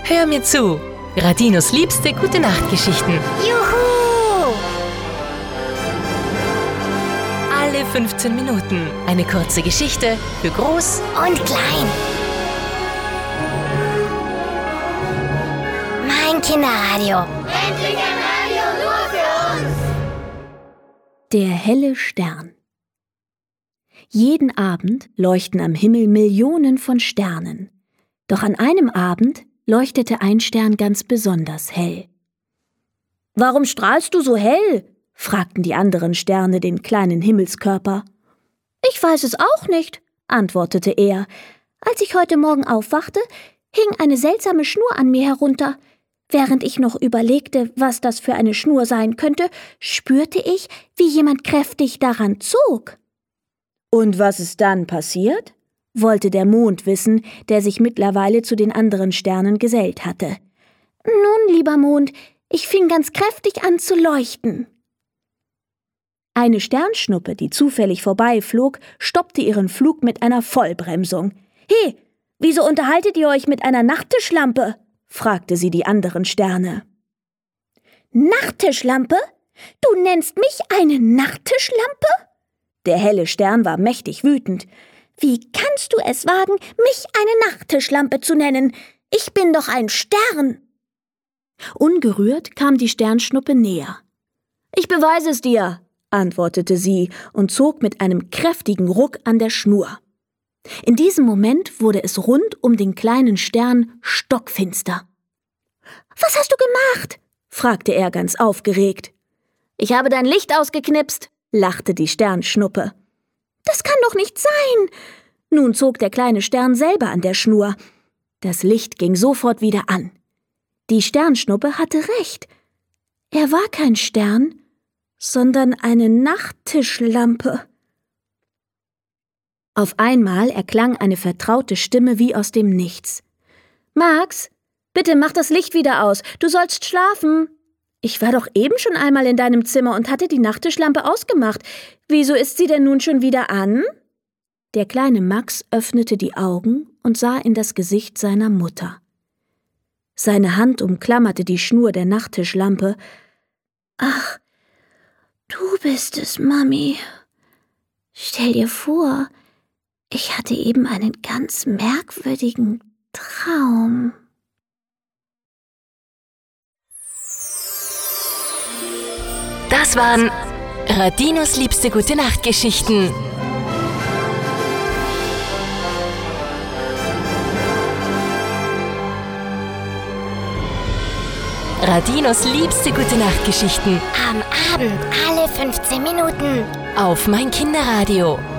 Hör mir zu. Radinos liebste Gute-Nacht-Geschichten. Juhu! Alle 15 Minuten eine kurze Geschichte für Groß Und klein. Mein Kinderradio. Endlich ein Radio nur für uns! Der helle Stern. Jeden Abend leuchten am Himmel Millionen von Sternen. Doch an einem Abend leuchtete ein Stern ganz besonders hell. »Warum strahlst du so hell?« fragten die anderen Sterne den kleinen Himmelskörper. »Ich weiß es auch nicht«, antwortete er. »Als ich heute Morgen aufwachte, hing eine seltsame Schnur an mir herunter. Während ich noch überlegte, was das für eine Schnur sein könnte, spürte ich, wie jemand kräftig daran zog.« »Und was ist dann passiert?« wollte der Mond wissen, der sich mittlerweile zu den anderen Sternen gesellt hatte. »Nun, lieber Mond, ich fing ganz kräftig an zu leuchten.« Eine Sternschnuppe, die zufällig vorbeiflog, stoppte ihren Flug mit einer Vollbremsung. »He, wieso unterhaltet ihr euch mit einer Nachttischlampe?« fragte sie die anderen Sterne. »Nachttischlampe? Du nennst mich eine Nachttischlampe?« Der helle Stern war mächtig wütend. »Wie kannst du es wagen, mich eine Nachttischlampe zu nennen? Ich bin doch ein Stern!« Ungerührt kam die Sternschnuppe näher. »Ich beweise es dir«, antwortete sie und zog mit einem kräftigen Ruck an der Schnur. In diesem Moment wurde es rund um den kleinen Stern stockfinster. »Was hast du gemacht?« fragte er ganz aufgeregt. »Ich habe dein Licht ausgeknipst«, lachte die Sternschnuppe. »Das kann doch nicht sein!« Nun zog der kleine Stern selber an der Schnur. Das Licht ging sofort wieder an. Die Sternschnuppe hatte recht. Er war kein Stern, sondern eine Nachttischlampe. Auf einmal erklang eine vertraute Stimme wie aus dem Nichts. »Max, bitte mach das Licht wieder aus. Du sollst schlafen.« »Ich war doch eben schon einmal in deinem Zimmer und hatte die Nachttischlampe ausgemacht. Wieso ist sie denn nun schon wieder an?« Der kleine Max öffnete die Augen und sah in das Gesicht seiner Mutter. Seine Hand umklammerte die Schnur der Nachttischlampe. »Ach, du bist es, Mami. Stell dir vor, ich hatte eben einen ganz merkwürdigen Traum.« Das waren Radinos liebste Gute-Nacht-Geschichten. Radinos liebste Gute-Nacht-Geschichten. Am Abend alle 15 Minuten. Auf mein Kinderradio.